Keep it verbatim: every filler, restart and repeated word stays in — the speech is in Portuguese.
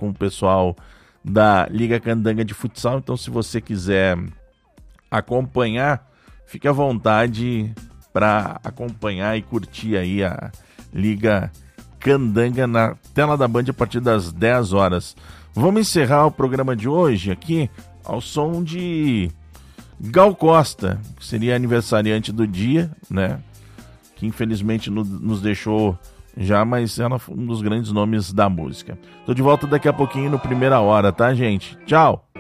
com o pessoal da Liga Candanga de Futsal. Então, se você quiser acompanhar, fique à vontade para acompanhar e curtir aí a Liga Candanga na tela da Band a partir das dez horas. Vamos encerrar o programa de hoje aqui ao som de Gal Costa, que seria aniversariante do dia, né? Que infelizmente no, nos deixou já, mas ela foi um dos grandes nomes da música. Tô de volta daqui a pouquinho no Primeira Hora, tá, gente? Tchau!